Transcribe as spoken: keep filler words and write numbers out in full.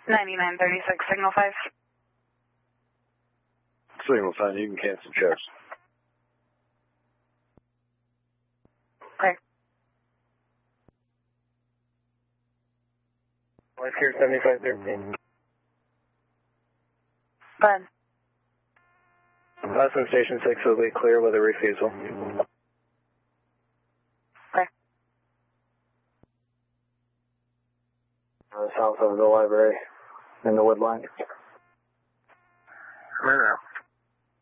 ninety-nine thirty-six, signal five. Signal five, you can cancel checks. Okay. Life here, seventy-five thirteen. Go ahead. Last one, station six will be clear with a refusal. Okay. Uh, south of the library in the wood line.